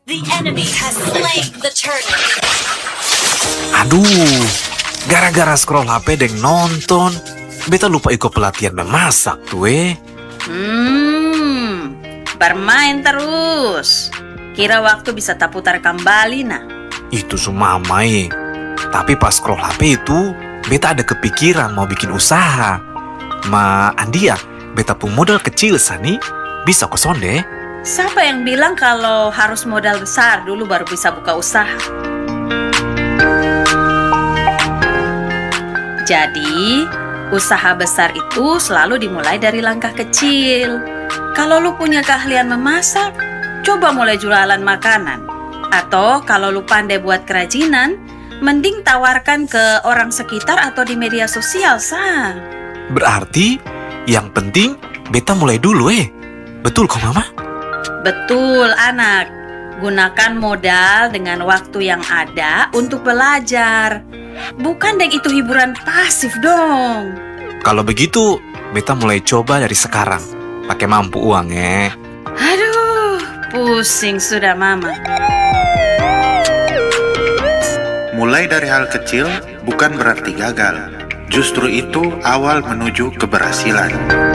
The enemy has slain the turnip. Aduh, gara-gara scroll HP dan nonton, beta lupa ikut pelatihan memasak tuh Bermain terus. Kira waktu bisa tak putar kembali nah. Itu semua mamai. Tapi pas scroll HP itu, beta ada kepikiran mau bikin usaha. Ma Andia, beta pun modal kecil sani, bisa kosong deh. Siapa yang bilang kalau harus modal besar dulu baru bisa buka usaha? Jadi, usaha besar itu selalu dimulai dari langkah kecil. Kalau lu punya keahlian memasak, coba mulai jualan makanan. Atau kalau lu pandai buat kerajinan, mending tawarkan ke orang sekitar atau di media sosial, Sa. Berarti, yang penting beta mulai dulu Betul kok Mama? Betul, anak. Gunakan modal dengan waktu yang ada untuk belajar. Bukan deng itu hiburan pasif dong. Kalau begitu, beta mulai coba dari sekarang. Pakai mampu uang Aduh, pusing sudah Mama. Mulai dari hal kecil bukan berarti gagal. Justru itu awal menuju keberhasilan.